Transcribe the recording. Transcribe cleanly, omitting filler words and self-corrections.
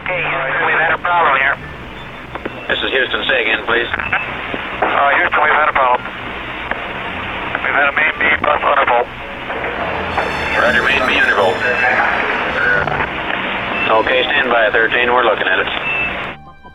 Okay, Houston, we've had a problem here. This is Houston. Say again, please. Houston, we've had a problem. We've had a main B plus undervolt. Roger, main B undervolt. Okay, stand by, 13. We're looking at it.